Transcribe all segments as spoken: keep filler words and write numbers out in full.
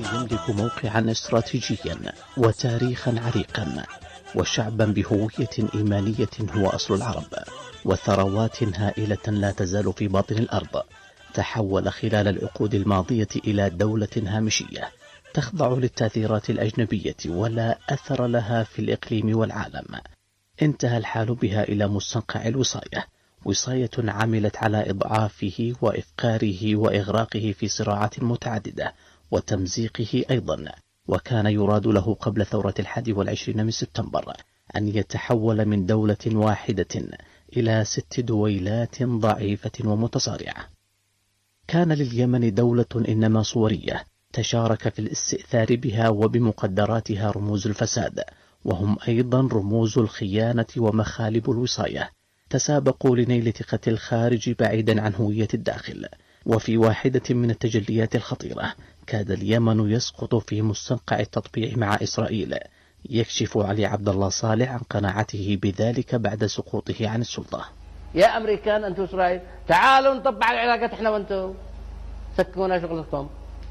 يملك موقعا استراتيجيا وتاريخا عريقا وشعبا بهوية إيمانية هو أصل العرب وثروات هائلة لا تزال في باطن الأرض، تحول خلال العقود الماضية إلى دولة هامشية تخضع للتأثيرات الأجنبية ولا أثر لها في الإقليم والعالم. انتهى الحال بها إلى مستنقع الوصاية، وصاية عملت على إضعافه وإفقاره وإغراقه في صراعات متعددة وتمزيقه أيضا. وكان يراد له قبل ثورة الحادي والعشرين من سبتمبر أن يتحول من دولة واحدة إلى ست دويلات ضعيفة ومتصارعة. كان لليمن دولة إنما صورية تشارك في الاستئثار بها وبمقدراتها رموز الفساد، وهم أيضا رموز الخيانة ومخالب الوصاية، تسابقوا لنيل ثقة الخارج بعيدا عن هوية الداخل. وفي واحدة من التجليات الخطيرة كاد اليمن يسقط في مستنقع التطبيع مع إسرائيل، يكشف علي عبد الله صالح عن قناعته بذلك بعد سقوطه عن السلطة. يا أمريكان أنتم إسرائيل تعالوا نطبع العلاقات إحنا وأنتم، سكونا شغلكم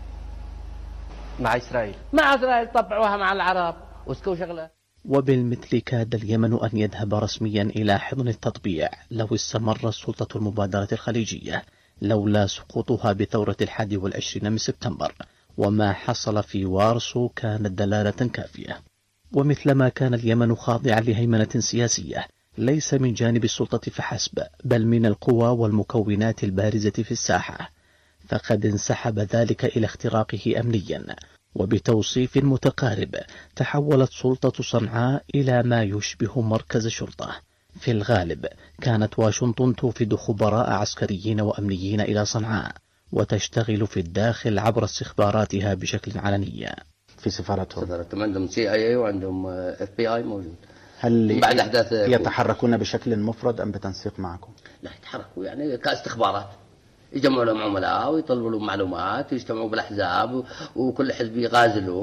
مع إسرائيل مع إسرائيل طبعوها مع العرب وسكوا شغله. وبالمثل كاد اليمن أن يذهب رسميا إلى حضن التطبيع لو استمر السلطة المبادرة الخليجية، لولا سقوطها بثورة الحادي والعشرين من سبتمبر. وما حصل في وارسو كانت دلالة كافية. ومثلما كان اليمن خاضعا لهيمنة سياسية ليس من جانب السلطة فحسب، بل من القوى والمكونات البارزة في الساحة، فقد انسحب ذلك إلى اختراقه أمنيا. وبتوصيف متقارب تحولت سلطة صنعاء إلى ما يشبه مركز شرطة. في الغالب كانت واشنطن توفد خبراء عسكريين وأمنيين إلى صنعاء وتشتغل في الداخل عبر استخباراتها بشكل علني. في سفارتهم سفارتهم عندهم سي اي اي وعندهم اف بي اي موجود. هل بعد أحداث يتحركون بشكل مفرد أم بتنسيق معكم؟ لا يتحركوا يعني كاستخبارات، يجمعوا لهم عملاء ويطلبوا لهم معلومات ويجتمعوا بالأحزاب وكل حزب يغازلوا.